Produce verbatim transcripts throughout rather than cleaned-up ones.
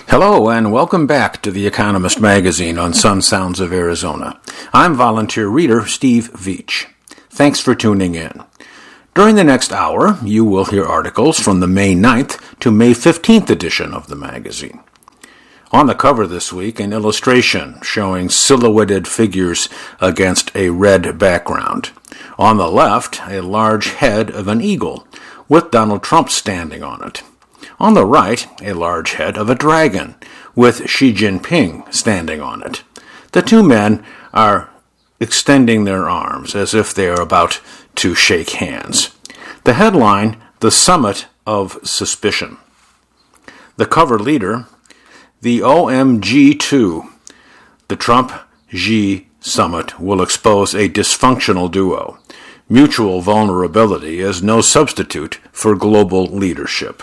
Hello and welcome back to The Economist magazine on Sun Sounds of Arizona. I'm volunteer reader Steve Veach. Thanks for tuning in. During the next hour, you will hear articles from the May ninth to May fifteenth edition of the magazine. On the cover this week, an illustration showing silhouetted figures against a red background. On the left, a large head of an eagle with Donald Trump standing on it. On the right, a large head of a dragon, with Xi Jinping standing on it. The two men are extending their arms as if they are about to shake hands. The headline, The Summit of Suspicion. The cover leader, the O M G two. The Trump-Xi summit will expose a dysfunctional duo. Mutual vulnerability is no substitute for global leadership.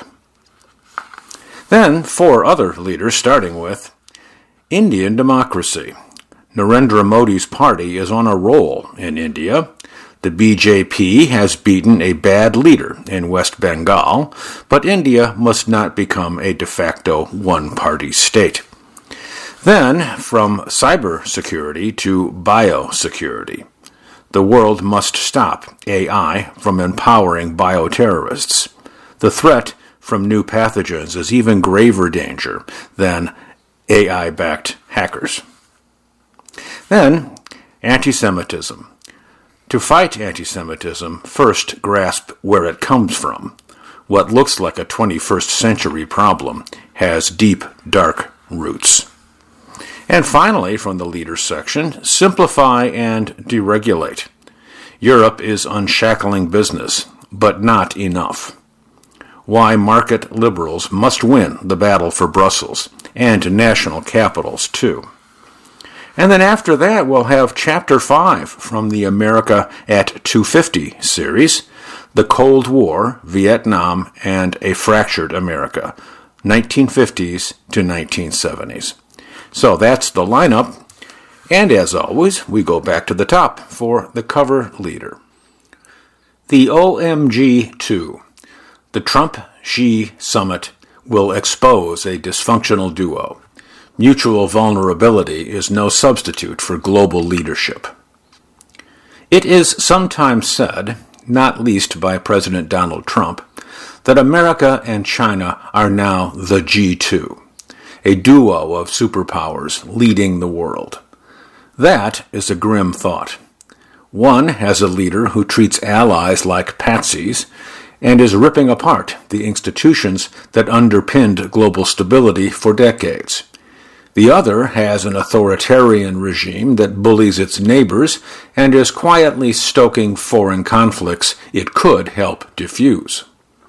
Then, four other leaders, starting with Indian democracy. Narendra Modi's party is on a roll in India. The B J P has beaten a bad leader in West Bengal, but India must not become a de facto one-party state. Then, from cybersecurity to biosecurity. The world must stop A I from empowering bioterrorists. The threat from new pathogens is even graver danger than A I-backed hackers. Then, anti-Semitism. To fight anti-Semitism, first grasp where it comes from. What looks like a twenty-first century problem has deep, dark roots. And finally, from the leaders section, simplify and deregulate. Europe is unshackling business, but not enough. Why market liberals must win the battle for Brussels, and national capitals, too. And then after that, we'll have Chapter five from the America at two fifty series, The Cold War, Vietnam, and a Fractured America, nineteen fifties to nineteen seventies. So that's the lineup, and as always, we go back to the top for the cover leader. The O M G two. The Trump-Xi summit will expose a dysfunctional duo. Mutual vulnerability is no substitute for global leadership. It is sometimes said, not least by President Donald Trump, that America and China are now the G two, a duo of superpowers leading the world. That is a grim thought. One has a leader who treats allies like patsies, and is ripping apart the institutions that underpinned global stability for decades. The other has an authoritarian regime that bullies its neighbors and is quietly stoking foreign conflicts it could help diffuse.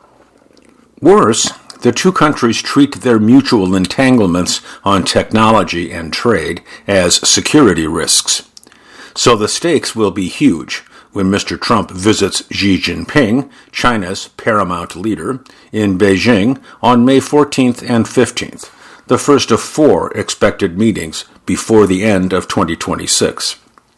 Worse, the two countries treat their mutual entanglements on technology and trade as security risks. So the stakes will be huge when Mister Trump visits Xi Jinping, China's paramount leader, in Beijing on May fourteenth and fifteenth, the first of four expected meetings before the end of twenty twenty-six.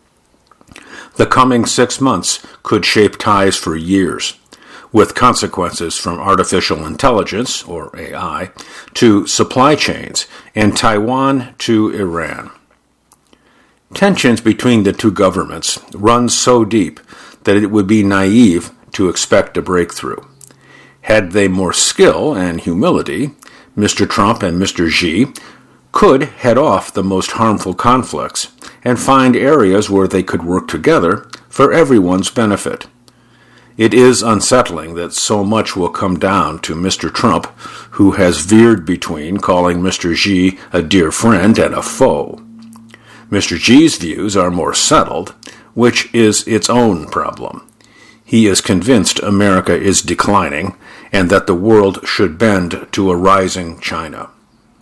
The coming six months could shape ties for years, with consequences from artificial intelligence, or A I, to supply chains, and Taiwan to Iran. Tensions between the two governments run so deep that it would be naive to expect a breakthrough. Had they more skill and humility, Mister Trump and Mister Xi could head off the most harmful conflicts and find areas where they could work together for everyone's benefit. It is unsettling that so much will come down to Mister Trump, who has veered between calling Mister Xi a dear friend and a foe. Mister Xi's views are more settled, which is its own problem. He is convinced America is declining and that the world should bend to a rising China.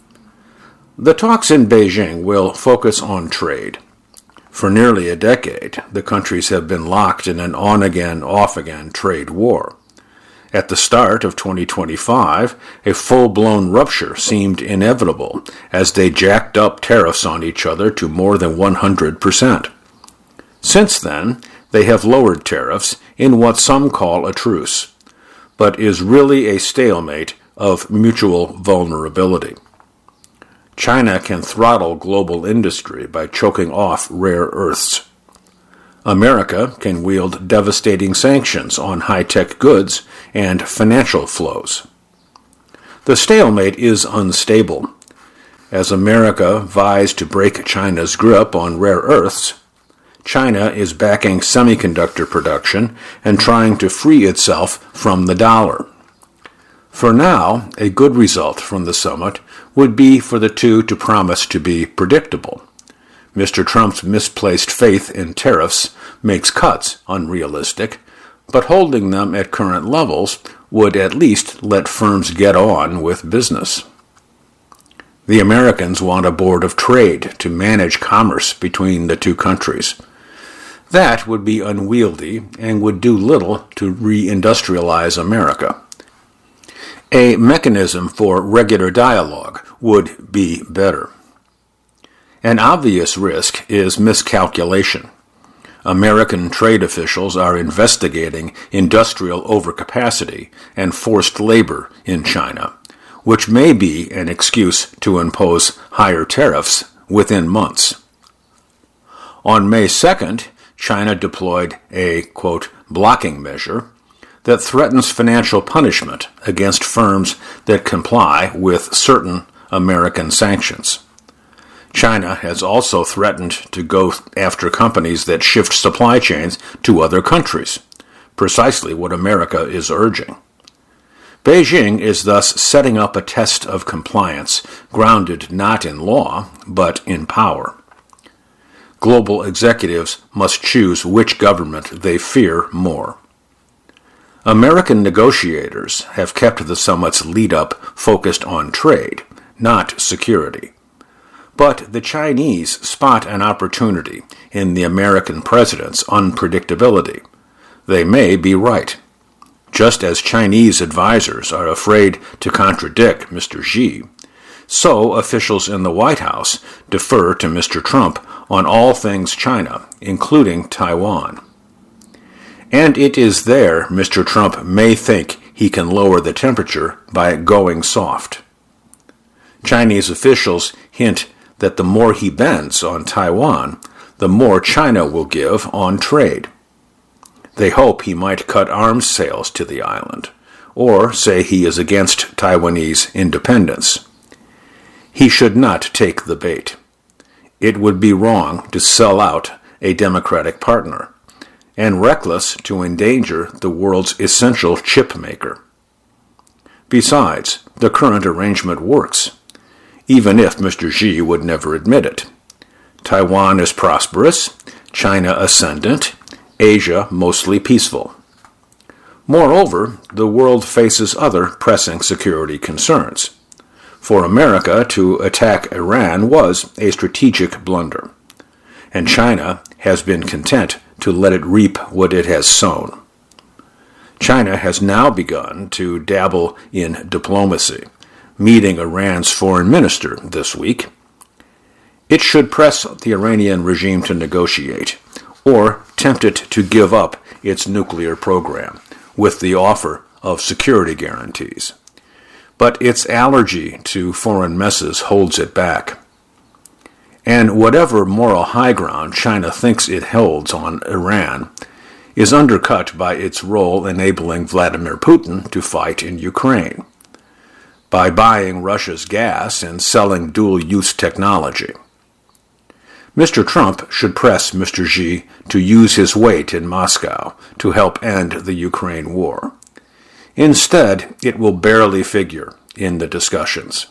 The talks in Beijing will focus on trade. For nearly a decade, the countries have been locked in an on-again, off-again trade war. At the start of twenty twenty-five, a full-blown rupture seemed inevitable as they jacked up tariffs on each other to more than one hundred percent. Since then, they have lowered tariffs in what some call a truce, but is really a stalemate of mutual vulnerability. China can throttle global industry by choking off rare earths. America can wield devastating sanctions on high-tech goods and financial flows. The stalemate is unstable. As America vies to break China's grip on rare earths, China is backing semiconductor production and trying to free itself from the dollar. For now, a good result from the summit would be for the two to promise to be predictable. Mister Trump's misplaced faith in tariffs makes cuts unrealistic, but holding them at current levels would at least let firms get on with business. The Americans want a board of trade to manage commerce between the two countries. That would be unwieldy and would do little to reindustrialize America. A mechanism for regular dialogue would be better. An obvious risk is miscalculation. American trade officials are investigating industrial overcapacity and forced labor in China, which may be an excuse to impose higher tariffs within months. On May second, China deployed a, quote, blocking measure that threatens financial punishment against firms that comply with certain American sanctions. China has also threatened to go after companies that shift supply chains to other countries, precisely what America is urging. Beijing is thus setting up a test of compliance grounded not in law, but in power. Global executives must choose which government they fear more. American negotiators have kept the summit's lead-up focused on trade, not security. But the Chinese spot an opportunity in the American president's unpredictability. They may be right. Just as Chinese advisers are afraid to contradict Mister Xi, so officials in the White House defer to Mister Trump on all things China, including Taiwan. And it is there Mister Trump may think he can lower the temperature by going soft. Chinese officials hint that the more he bends on Taiwan, the more China will give on trade. They hope he might cut arms sales to the island, or say he is against Taiwanese independence. He should not take the bait. It would be wrong to sell out a democratic partner, and reckless to endanger the world's essential chip maker. Besides, the current arrangement works, even if Mister Xi would never admit it. Taiwan is prosperous, China ascendant, Asia mostly peaceful. Moreover, the world faces other pressing security concerns. For America to attack Iran was a strategic blunder, and China has been content to let it reap what it has sown. China has now begun to dabble in diplomacy, meeting Iran's foreign minister this week. It should press the Iranian regime to negotiate, or tempt it to give up its nuclear program, with the offer of security guarantees. But its allergy to foreign messes holds it back. And whatever moral high ground China thinks it holds on Iran is undercut by its role enabling Vladimir Putin to fight in Ukraine, by buying Russia's gas and selling dual-use technology. Mister Trump should press Mister Xi to use his weight in Moscow to help end the Ukraine war. Instead, it will barely figure in the discussions.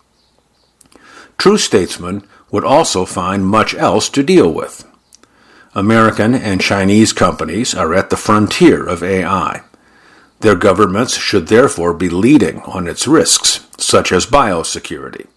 True statesmen would also find much else to deal with. American and Chinese companies are at the frontier of A I. Their governments should therefore be leading on its risks, such as biosecurity.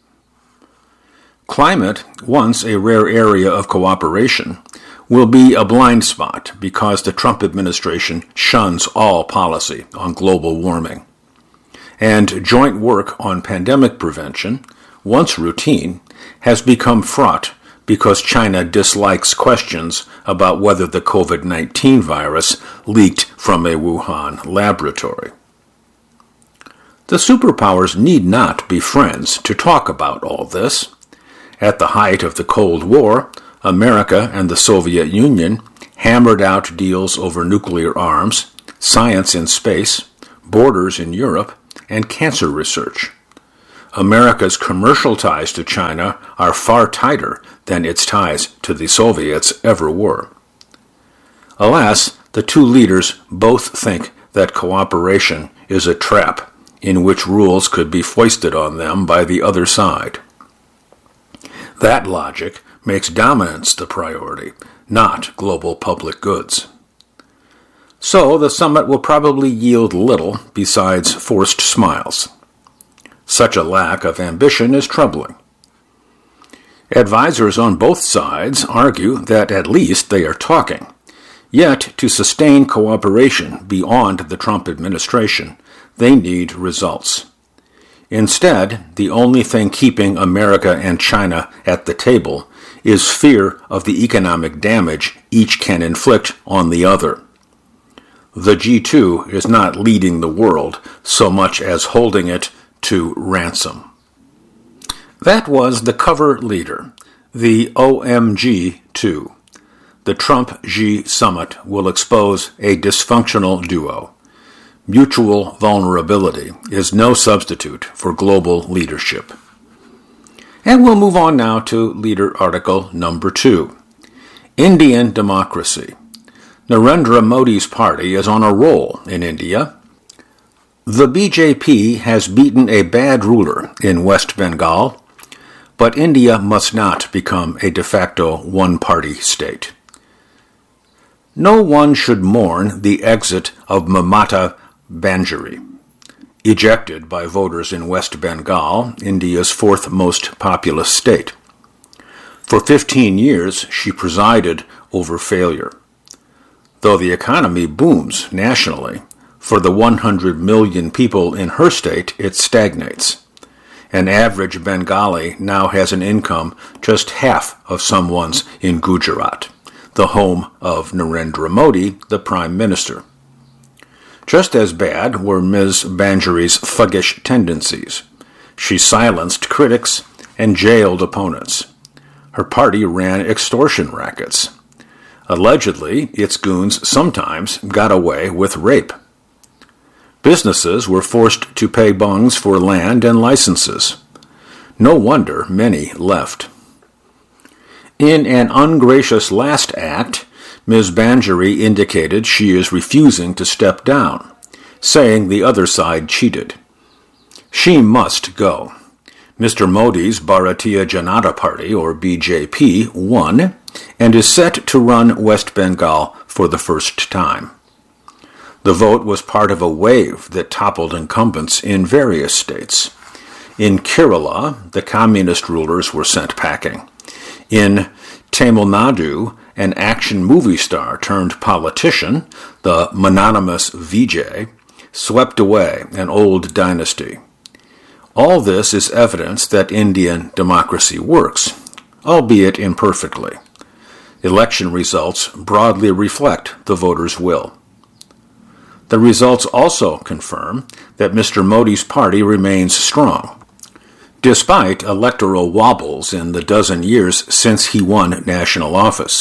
Climate, once a rare area of cooperation, will be a blind spot because the Trump administration shuns all policy on global warming. And joint work on pandemic prevention, once routine, has become fraught because China dislikes questions about whether the covid nineteen virus leaked from a Wuhan laboratory. The superpowers need not be friends to talk about all this. At the height of the Cold War, America and the Soviet Union hammered out deals over nuclear arms, science in space, borders in Europe, and cancer research. America's commercial ties to China are far tighter than its ties to the Soviets ever were. Alas, the two leaders both think that cooperation is a trap in which rules could be foisted on them by the other side. That logic makes dominance the priority, not global public goods. So the summit will probably yield little besides forced smiles. Such a lack of ambition is troubling. Advisors on both sides argue that at least they are talking. Yet, to sustain cooperation beyond the Trump administration, they need results. Instead, the only thing keeping America and China at the table is fear of the economic damage each can inflict on the other. The G two is not leading the world so much as holding it to ransom. That was the cover leader, the O M G two. The Trump-Xi summit will expose a dysfunctional duo. Mutual vulnerability is no substitute for global leadership. And we'll move on now to leader article number two. Indian democracy. Narendra Modi's party is on a roll in India. The B J P has beaten a bad ruler in West Bengal, but India must not become a de facto one-party state. No one should mourn the exit of Mamata Banerjee, ejected by voters in West Bengal, India's fourth most populous state. For fifteen years, she presided over failure. Though the economy booms nationally, for the one hundred million people in her state, it stagnates. An average Bengali now has an income just half of someone's in Gujarat, the home of Narendra Modi, the Prime Minister. Just as bad were Miz Banerjee's thuggish tendencies. She silenced critics and jailed opponents. Her party ran extortion rackets. Allegedly, its goons sometimes got away with rape. Businesses were forced to pay bungs for land and licenses. No wonder many left. In an ungracious last act, Miz Banerjee indicated she is refusing to step down, saying the other side cheated. She must go. Mister Modi's Bharatiya Janata Party, or B J P, won and is set to run West Bengal for the first time. The vote was part of a wave that toppled incumbents in various states. In Kerala, the communist rulers were sent packing. In Tamil Nadu, an action movie star turned politician, the mononymous Vijay, swept away an old dynasty. All this is evidence that Indian democracy works, albeit imperfectly. Election results broadly reflect the voters' will. The results also confirm that Mister Modi's party remains strong, despite electoral wobbles in the dozen years since he won national office.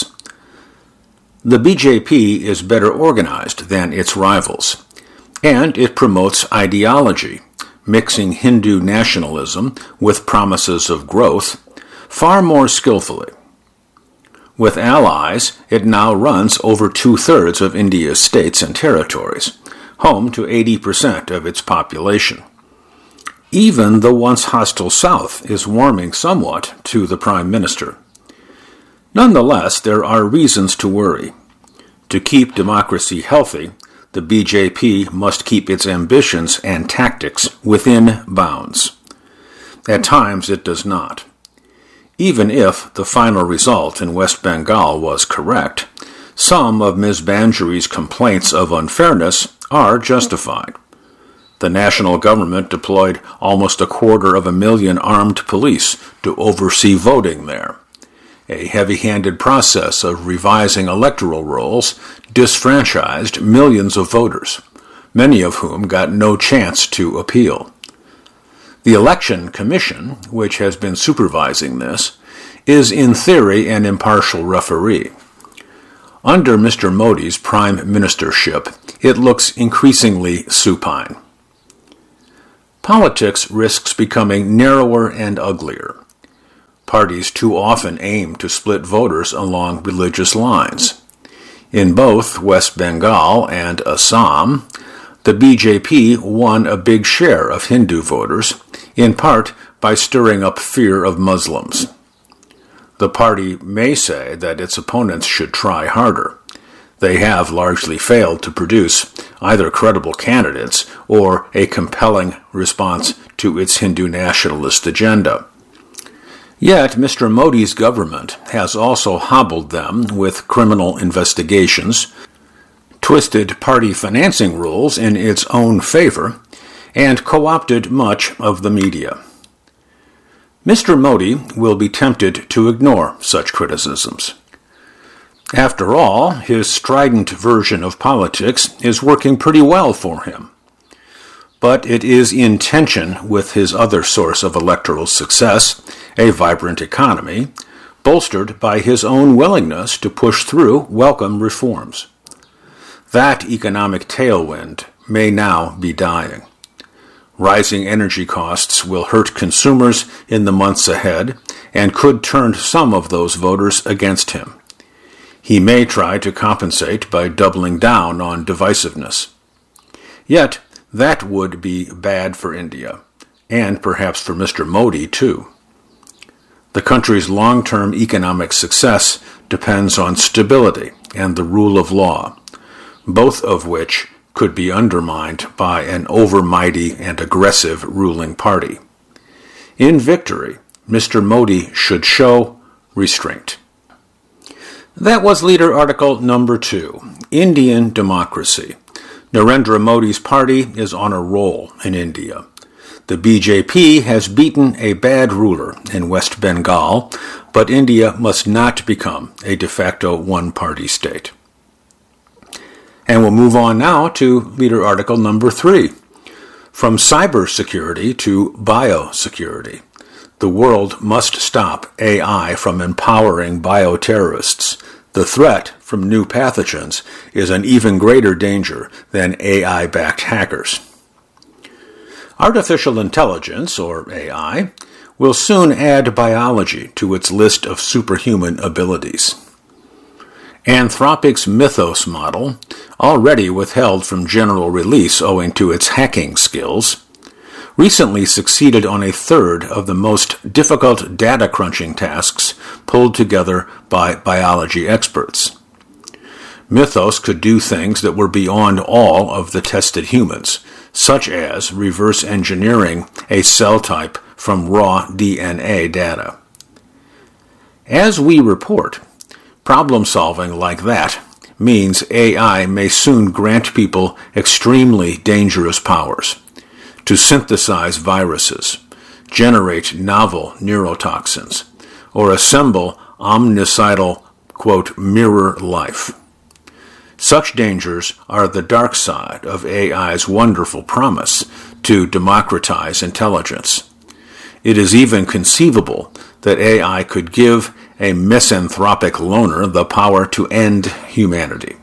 The B J P is better organized than its rivals, and it promotes ideology, mixing Hindu nationalism with promises of growth far more skillfully. With allies, it now runs over two-thirds of India's states and territories, home to eighty percent of its population. Even the once hostile South is warming somewhat to the Prime Minister. Nonetheless, there are reasons to worry. To keep democracy healthy, the B J P must keep its ambitions and tactics within bounds. At times it does not. Even if the final result in West Bengal was correct, some of Miz Banerjee's complaints of unfairness are justified. The national government deployed almost a quarter of a million armed police to oversee voting there. A heavy-handed process of revising electoral rolls disfranchised millions of voters, many of whom got no chance to appeal. The Election Commission, which has been supervising this, is in theory an impartial referee. Under Mister Modi's prime ministership, it looks increasingly supine. Politics risks becoming narrower and uglier. Parties too often aim to split voters along religious lines. In both West Bengal and Assam, the B J P won a big share of Hindu voters, in part by stirring up fear of Muslims. The party may say that its opponents should try harder. They have largely failed to produce either credible candidates or a compelling response to its Hindu nationalist agenda. Yet Mister Modi's government has also hobbled them with criminal investigations, twisted party financing rules in its own favor, and co-opted much of the media. Mister Modi will be tempted to ignore such criticisms. After all, his strident version of politics is working pretty well for him. But it is in tension with his other source of electoral success, a vibrant economy, bolstered by his own willingness to push through welcome reforms. That economic tailwind may now be dying. Rising energy costs will hurt consumers in the months ahead and could turn some of those voters against him. He may try to compensate by doubling down on divisiveness. Yet, that would be bad for India, and perhaps for Mister Modi too. The country's long-term economic success depends on stability and the rule of law, both of which could be undermined by an overmighty and aggressive ruling party. In victory, Mister Modi should show restraint. That was leader article number two, Indian Democracy. Narendra Modi's party is on a roll in India. The B J P has beaten a bad ruler in West Bengal, but India must not become a de facto one-party state. And we'll move on now to leader article number three. From cybersecurity to biosecurity. The world must stop A I from empowering bioterrorists. The threat from new pathogens is an even greater danger than A I-backed hackers. Artificial intelligence, or A I, will soon add biology to its list of superhuman abilities. Anthropic's Mythos model, already withheld from general release owing to its hacking skills, recently succeeded on a third of the most difficult data crunching tasks pulled together by biology experts. Mythos could do things that were beyond all of the tested humans, such as reverse engineering a cell type from raw D N A data. As we report, problem solving like that means A I may soon grant people extremely dangerous powers to synthesize viruses, generate novel neurotoxins, or assemble omnicidal, quote, mirror life. Such dangers are the dark side of A I's wonderful promise to democratize intelligence. It is even conceivable that A I could give a misanthropic loner the power to end humanity.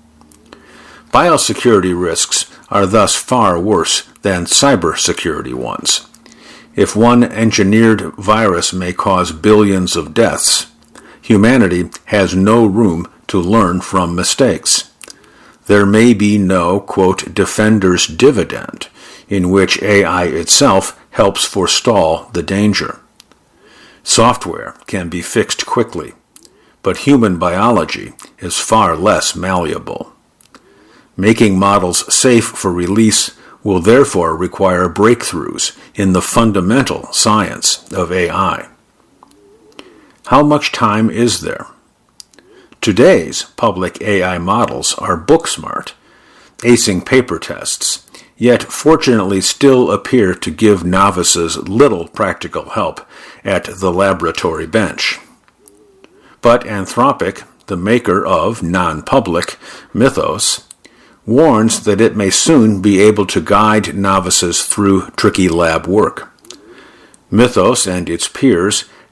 Biosecurity risks are thus far worse than cybersecurity ones. If one engineered virus may cause billions of deaths, humanity has no room to learn from mistakes. There may be no, quote, defender's dividend, in which A I itself helps forestall the danger. Software can be fixed quickly, but human biology is far less malleable. Making models safe for release will therefore require breakthroughs in the fundamental science of A I. How much time is there? Today's public A I models are book-smart, acing paper tests, yet fortunately still appear to give novices little practical help at the laboratory bench. But Anthropic, the maker of non-public Mythos, warns that it may soon be able to guide novices through tricky lab work. Mythos and its peers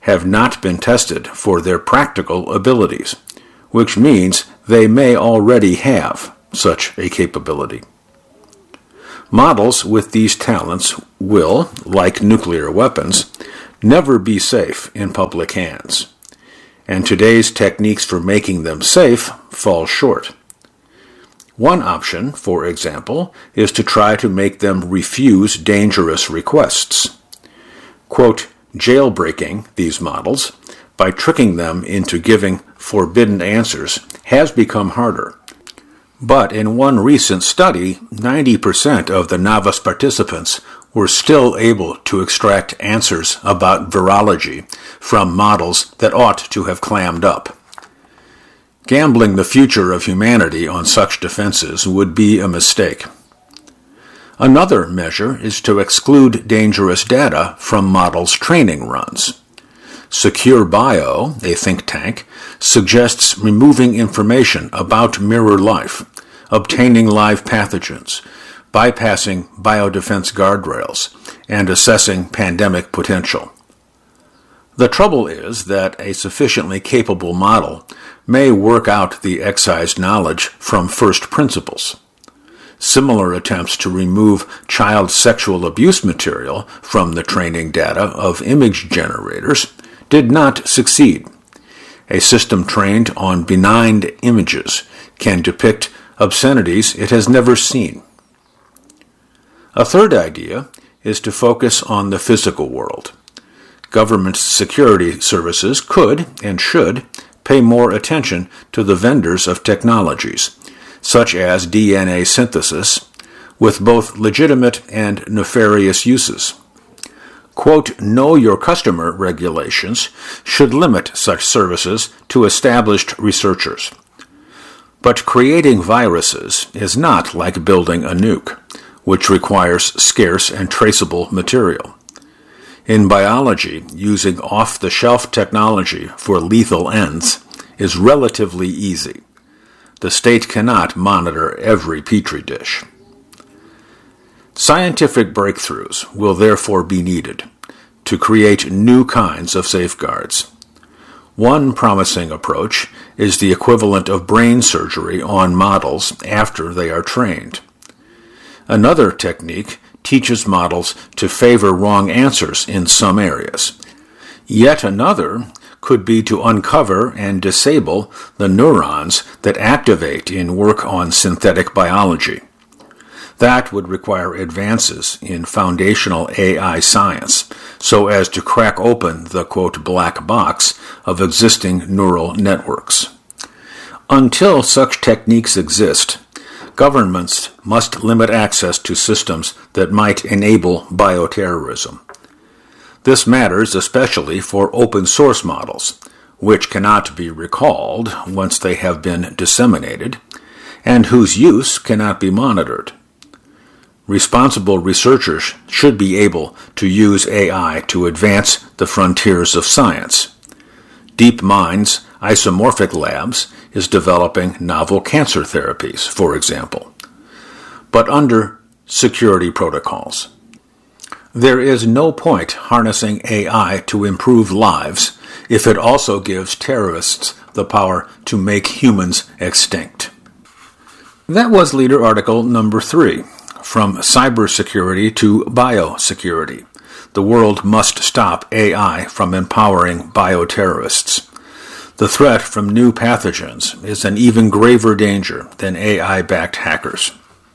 have not been tested for their practical abilities, which means they may already have such a capability. Models with these talents will, like nuclear weapons, never be safe in public hands, and today's techniques for making them safe fall short. One option, for example, is to try to make them refuse dangerous requests. Quote, jailbreaking these models by tricking them into giving forbidden answers has become harder. But in one recent study, ninety percent of the novice participants were still able to extract answers about virology from models that ought to have clammed up. Gambling the future of humanity on such defenses would be a mistake. Another measure is to exclude dangerous data from models' training runs. Secure Bio, a think tank, suggests removing information about mirror life, obtaining live pathogens, bypassing biodefense guardrails, and assessing pandemic potential. The trouble is that a sufficiently capable model may work out the excised knowledge from first principles. Similar attempts to remove child sexual abuse material from the training data of image generators did not succeed. A system trained on benign images can depict obscenities it has never seen. A third idea is to focus on the physical world. Government security services could and should pay more attention to the vendors of technologies, such as D N A synthesis, with both legitimate and nefarious uses. Quote, know your customer regulations should limit such services to established researchers. But creating viruses is not like building a nuke, which requires scarce and traceable material. In biology, using off-the-shelf technology for lethal ends is relatively easy. The state cannot monitor every petri dish. Scientific breakthroughs will therefore be needed to create new kinds of safeguards. One promising approach is the equivalent of brain surgery on models after they are trained. Another technique teaches models to favor wrong answers in some areas. Yet another could be to uncover and disable the neurons that activate in work on synthetic biology. That would require advances in foundational A I science so as to crack open the, quote, black box of existing neural networks. Until such techniques exist, governments must limit access to systems that might enable bioterrorism. This matters especially for open source models, which cannot be recalled once they have been disseminated, and whose use cannot be monitored. Responsible researchers should be able to use A I to advance the frontiers of science. DeepMind's Isomorphic Labs is developing novel cancer therapies, for example, but under security protocols. There is no point harnessing A I to improve lives if it also gives terrorists the power to make humans extinct. That was leader article number three, From Cybersecurity to Biosecurity. The world must stop A I from empowering bioterrorists. The threat from new pathogens is an even graver danger than A I-backed hackers.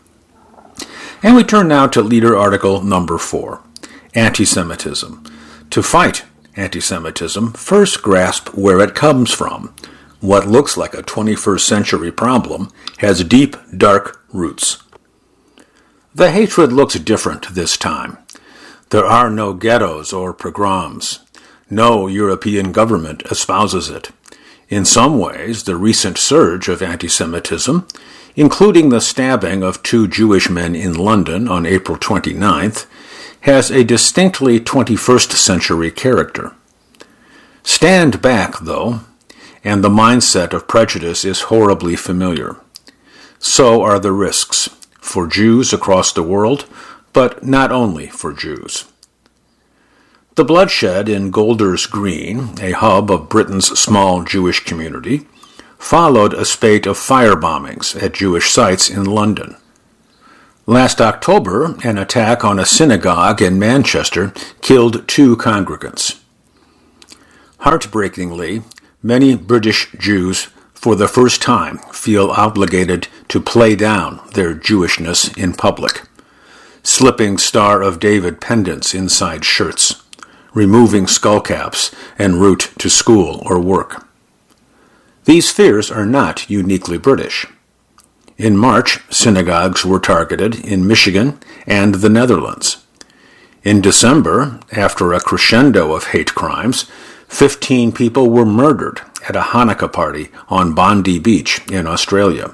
And we turn now to leader article number four, Anti-Semitism. To fight anti-Semitism, first grasp where it comes from. What looks like a twenty-first century problem has deep, dark roots. The hatred looks different this time. There are no ghettos or pogroms. No European government espouses it. In some ways, the recent surge of anti-Semitism, including the stabbing of two Jewish men in London on April twenty-ninth, has a distinctly twenty-first century character. Stand back, though, and the mindset of prejudice is horribly familiar. So are the risks, for Jews across the world, but not only for Jews. The bloodshed in Golders Green, a hub of Britain's small Jewish community, followed a spate of fire bombings at Jewish sites in London. Last October, an attack on a synagogue in Manchester killed two congregants. Heartbreakingly, many British Jews for the first time feel obligated to play down their Jewishness in public, slipping Star of David pendants inside shirts, removing skullcaps en route to school or work. These fears are not uniquely British. In March, synagogues were targeted in Michigan and the Netherlands. In December, after a crescendo of hate crimes, fifteen people were murdered at a Hanukkah party on Bondi Beach in Australia.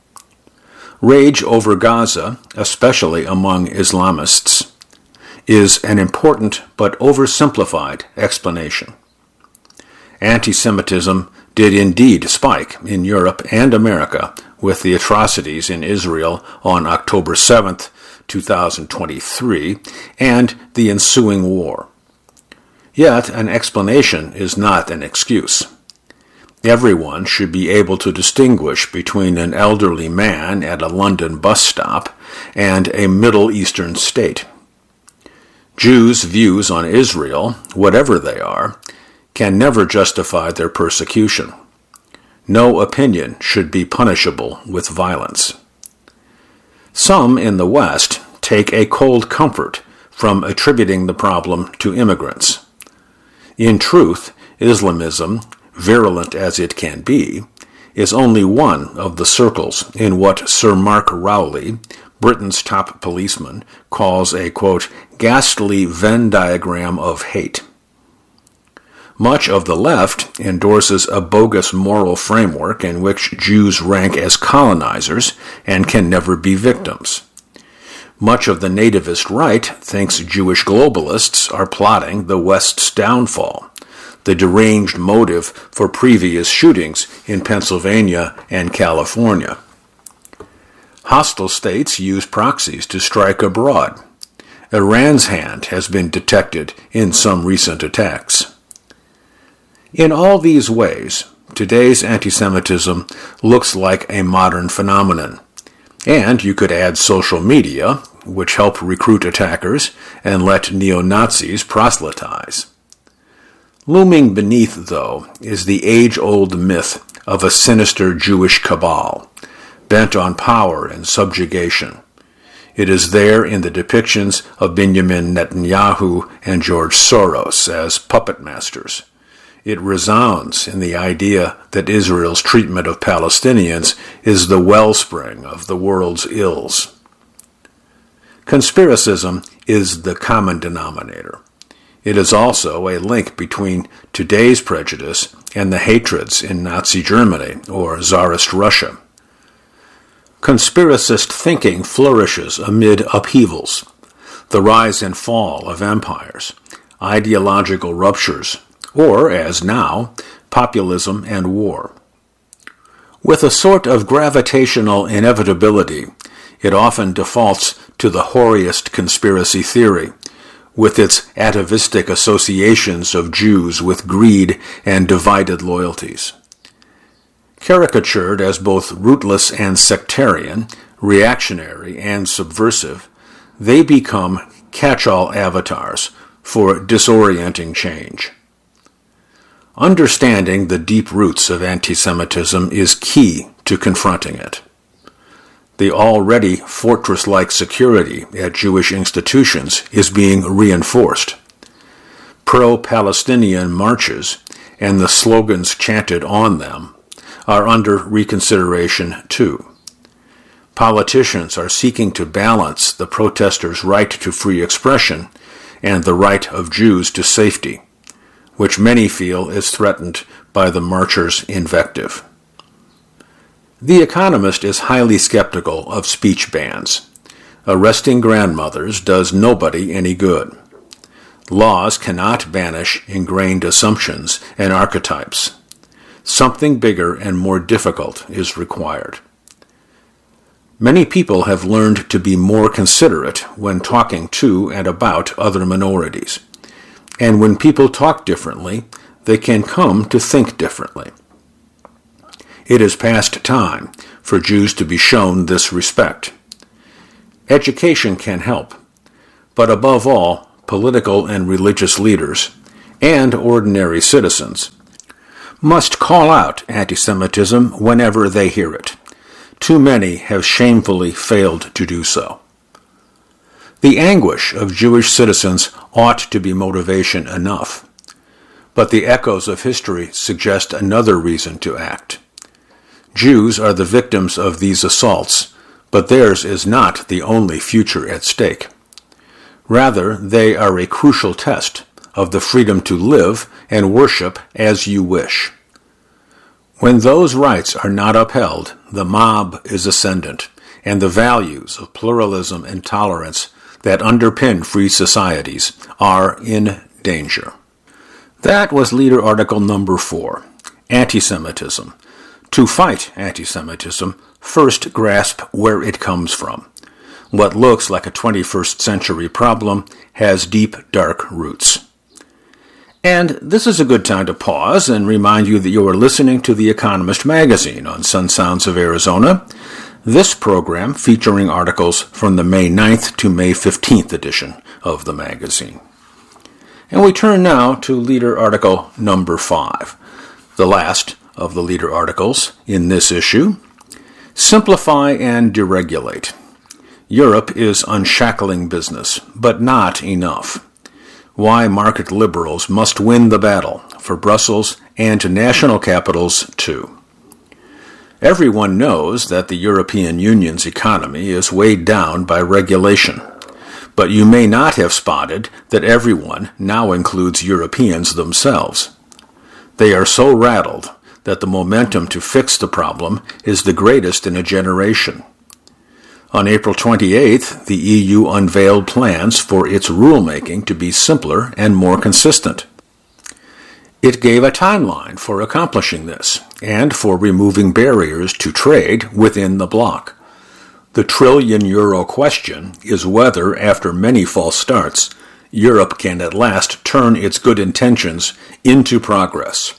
Rage over Gaza, especially among Islamists, is an important but oversimplified explanation. Anti-Semitism did indeed spike in Europe and America with the atrocities in Israel on October seventh, two thousand twenty-three, and the ensuing war. Yet an explanation is not an excuse. Everyone should be able to distinguish between an elderly man at a London bus stop and a Middle Eastern state. Jews' views on Israel, whatever they are, can never justify their persecution. No opinion should be punishable with violence. Some in the West take a cold comfort from attributing the problem to immigrants. In truth, Islamism, virulent as it can be, is only one of the circles in what Sir Mark Rowley, Britain's top policeman, calls a, quote, ghastly Venn diagram of hate. Much of the left endorses a bogus moral framework in which Jews rank as colonizers and can never be victims. Much of the nativist right thinks Jewish globalists are plotting the West's downfall, the deranged motive for previous shootings in Pennsylvania and California. Hostile states use proxies to strike abroad. Iran's hand has been detected in some recent attacks. In all these ways, today's anti-Semitism looks like a modern phenomenon, and you could add social media, which help recruit attackers and let neo-Nazis proselytize. Looming beneath, though, is the age-old myth of a sinister Jewish cabal, bent on power and subjugation. It is there in the depictions of Benjamin Netanyahu and George Soros as puppet masters. It resounds in the idea that Israel's treatment of Palestinians is the wellspring of the world's ills. Conspiracism is the common denominator. It is also a link between today's prejudice and the hatreds in Nazi Germany or Tsarist Russia. Conspiracist thinking flourishes amid upheavals, the rise and fall of empires, ideological ruptures, or, as now, populism and war. With a sort of gravitational inevitability, it often defaults to the hoariest conspiracy theory, with its atavistic associations of Jews with greed and divided loyalties. Caricatured as both rootless and sectarian, reactionary and subversive, they become catch-all avatars for disorienting change. Understanding the deep roots of anti-Semitism is key to confronting it. The already fortress-like security at Jewish institutions is being reinforced. Pro-Palestinian marches and the slogans chanted on them are under reconsideration too. Politicians are seeking to balance the protesters' right to free expression and the right of Jews to safety, which many feel is threatened by the marchers' invective. The Economist is highly skeptical of speech bans. Arresting grandmothers does nobody any good. Laws cannot banish ingrained assumptions and archetypes. Something bigger and more difficult is required. Many people have learned to be more considerate when talking to and about other minorities, and when people talk differently, they can come to think differently. It is past time for Jews to be shown this respect. Education can help, but above all, political and religious leaders, and ordinary citizens, must call out anti-Semitism whenever they hear it. Too many have shamefully failed to do so. The anguish of Jewish citizens ought to be motivation enough, but the echoes of history suggest another reason to act. Jews are the victims of these assaults, but theirs is not the only future at stake. Rather, they are a crucial test of the freedom to live and worship as you wish. When those rights are not upheld, the mob is ascendant, and the values of pluralism and tolerance that underpin free societies are in danger. That was leader article number four, Anti-Semitism. To fight anti-Semitism, first grasp where it comes from. What looks like a twenty-first century problem has deep, dark roots. And this is a good time to pause and remind you that you are listening to The Economist magazine on Sun Sounds of Arizona. This program featuring articles from the May ninth to May fifteenth edition of the magazine. And we turn now to leader article number five, the last of the leader articles in this issue. Simplify and deregulate. Europe is unshackling business, but not enough. Why market liberals must win the battle for Brussels and national capitals too. Everyone knows that the European Union's economy is weighed down by regulation, but you may not have spotted that everyone now includes Europeans themselves. They are so rattled that the momentum to fix the problem is the greatest in a generation. On April twenty-eighth, the E U unveiled plans for its rulemaking to be simpler and more consistent. It gave a timeline for accomplishing this and for removing barriers to trade within the bloc. The trillion euro question is whether, after many false starts, Europe can at last turn its good intentions into progress.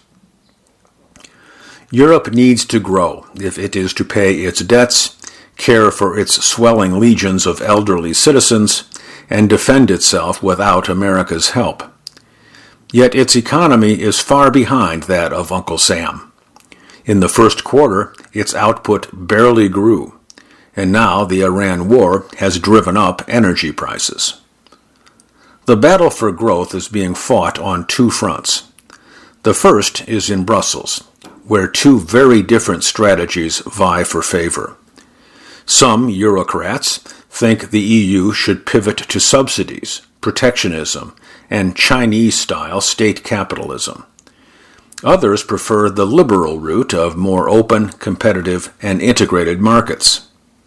Europe needs to grow if it is to pay its debts, care for its swelling legions of elderly citizens, and defend itself without America's help. Yet its economy is far behind that of Uncle Sam. In the first quarter, its output barely grew, and now the Iran war has driven up energy prices. The battle for growth is being fought on two fronts. The first is in Brussels, where two very different strategies vie for favor. Some Eurocrats think the E U should pivot to subsidies, protectionism, and Chinese-style state capitalism. Others prefer the liberal route of more open, competitive, and integrated markets.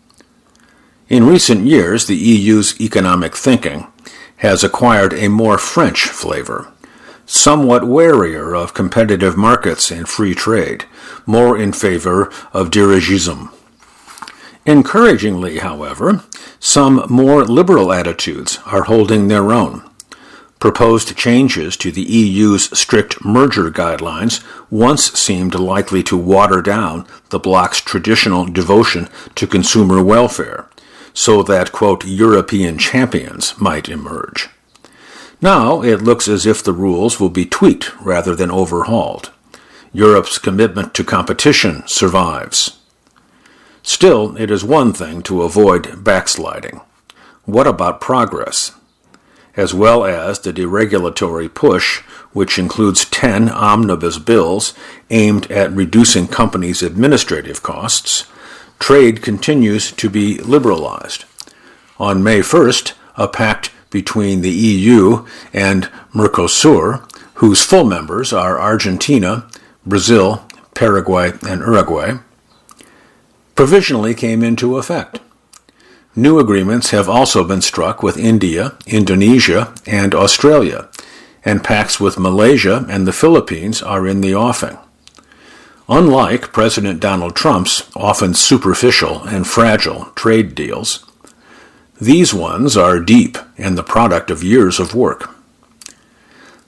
In recent years, the E U's economic thinking has acquired a more French flavor, somewhat warier of competitive markets and free trade, more in favor of dirigism. Encouragingly, however, some more liberal attitudes are holding their own. Proposed changes to the E U's strict merger guidelines once seemed likely to water down the bloc's traditional devotion to consumer welfare, so that, quote, European champions might emerge. Now it looks as if the rules will be tweaked rather than overhauled. Europe's commitment to competition survives. Still, it is one thing to avoid backsliding. What about progress? As well as the deregulatory push, which includes ten omnibus bills aimed at reducing companies' administrative costs, trade continues to be liberalized. On May first, a pact between the E U and Mercosur, whose full members are Argentina, Brazil, Paraguay, and Uruguay, provisionally came into effect. New agreements have also been struck with India, Indonesia, and Australia, and pacts with Malaysia and the Philippines are in the offing. Unlike President Donald Trump's often superficial and fragile trade deals, these ones are deep and the product of years of work.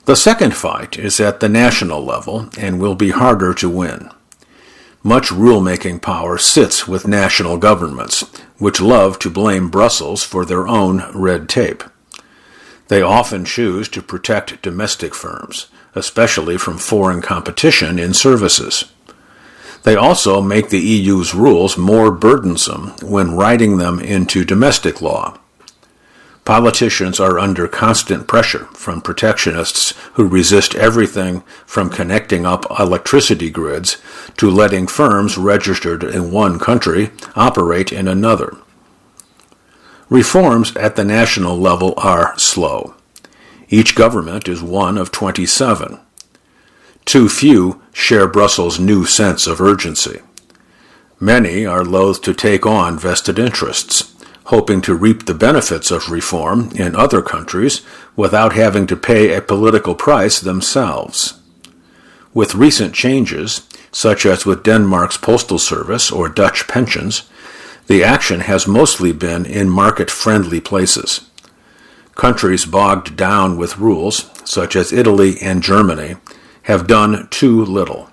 The second fight is at the national level and will be harder to win. Much rule-making power sits with national governments, which love to blame Brussels for their own red tape. They often choose to protect domestic firms, especially from foreign competition in services. They also make the E U's rules more burdensome when writing them into domestic law. Politicians are under constant pressure from protectionists who resist everything from connecting up electricity grids to letting firms registered in one country operate in another. Reforms at the national level are slow. Each government is one of twenty-seven. Too few share Brussels' new sense of urgency. Many are loath to take on vested interests, hoping to reap the benefits of reform in other countries without having to pay a political price themselves. With recent changes, such as with Denmark's postal service or Dutch pensions, the action has mostly been in market-friendly places. Countries bogged down with rules, such as Italy and Germany, have done too little.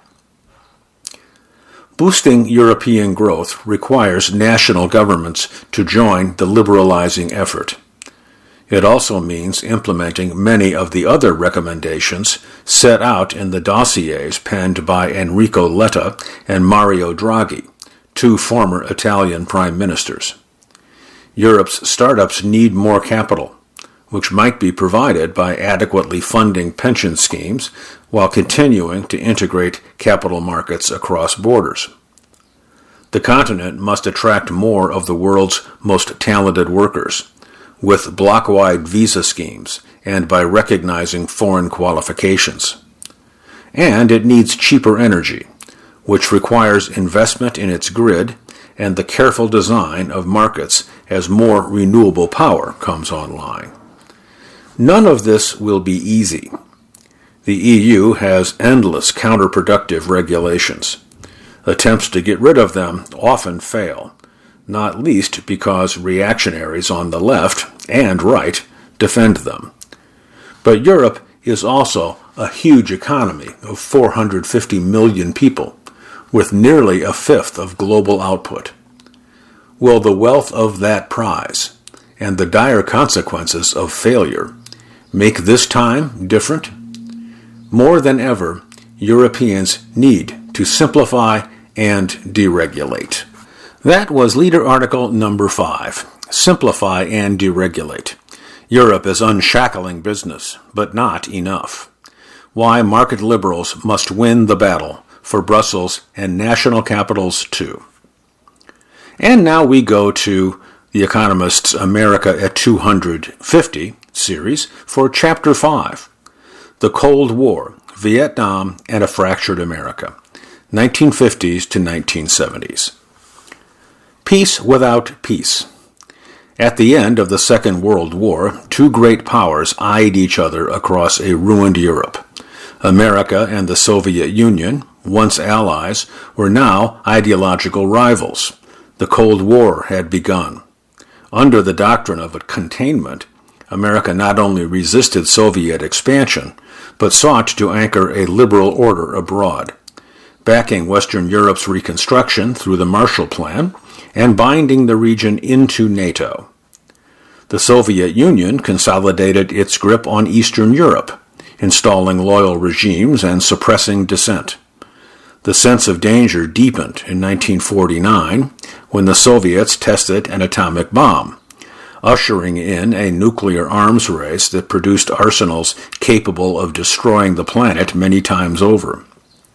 Boosting European growth requires national governments to join the liberalizing effort. It also means implementing many of the other recommendations set out in the dossiers penned by Enrico Letta and Mario Draghi, two former Italian prime ministers. Europe's startups need more capital, which might be provided by adequately funding pension schemes while continuing to integrate capital markets across borders. The continent must attract more of the world's most talented workers, with block-wide visa schemes and by recognizing foreign qualifications. And it needs cheaper energy, which requires investment in its grid and the careful design of markets as more renewable power comes online. None of this will be easy. The E U has endless counterproductive regulations. Attempts to get rid of them often fail, not least because reactionaries on the left and right defend them. But Europe is also a huge economy of four hundred fifty million people, with nearly a fifth of global output. Will the wealth of that prize and the dire consequences of failure make this time different? More than ever, Europeans need to simplify and deregulate. That was Leader Article number five, Simplify and Deregulate. Europe is unshackling business, but not enough. Why market liberals must win the battle for Brussels and national capitals too. And now we go to The Economist's America at two hundred fifty series for Chapter five, The Cold War, Vietnam, and a Fractured America, nineteen fifties to nineteen seventies. Peace without peace. At the end of the Second World War, two great powers eyed each other across a ruined Europe. America and the Soviet Union, once allies, were now ideological rivals. The Cold War had begun. Under the doctrine of containment, America not only resisted Soviet expansion, but sought to anchor a liberal order abroad, backing Western Europe's reconstruction through the Marshall Plan and binding the region into NATO. The Soviet Union consolidated its grip on Eastern Europe, installing loyal regimes and suppressing dissent. The sense of danger deepened in nineteen forty-nine when the Soviets tested an atomic bomb, ushering in a nuclear arms race that produced arsenals capable of destroying the planet many times over.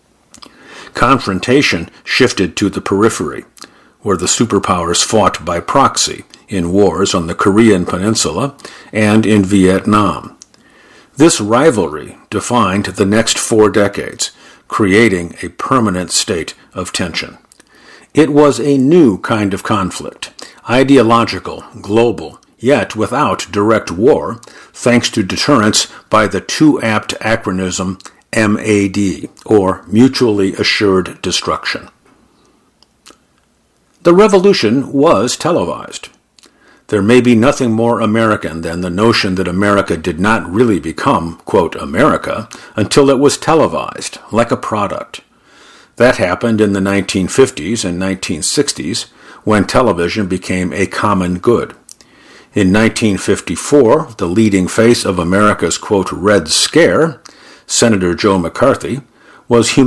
Confrontation shifted to the periphery, where the superpowers fought by proxy in wars on the Korean Peninsula and in Vietnam. This rivalry defined the next four decades, creating a permanent state of tension. It was a new kind of conflict, ideological, global, yet without direct war, thanks to deterrence by the too apt acronym M A D, or Mutually Assured Destruction. The revolution was televised. There may be nothing more American than the notion that America did not really become, quote, America, until it was televised, like a product. That happened in the nineteen fifties and nineteen sixties, when television became a common good. In nineteen fifty-four, the leading face of America's, quote, Red Scare, Senator Joe McCarthy, was